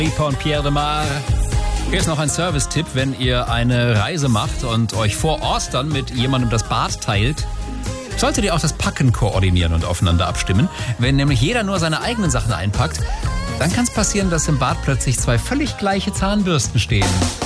Ripa und Pierre de Mar. Hier ist noch ein Service-Tipp, wenn ihr eine Reise macht und euch vor Ort dann mit jemandem das Bad teilt, solltet ihr auch das Packen koordinieren und aufeinander abstimmen. Wenn nämlich jeder nur seine eigenen Sachen einpackt, dann kann es passieren, dass im Bad plötzlich zwei völlig gleiche Zahnbürsten stehen.